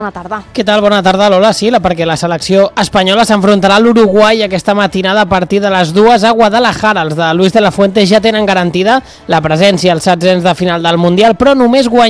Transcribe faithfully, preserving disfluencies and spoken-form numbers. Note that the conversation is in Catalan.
Bona tarda. Què tal? Bona tarda, Lola. Sí, perquè la selecció espanyola s'enfrontarà a l'Uruguai aquesta matinada a partir de les dues a Guadalajara. Els de Luis de la Fuente ja tenen garantida la presència als setzents de final del Mundial, però només guanyar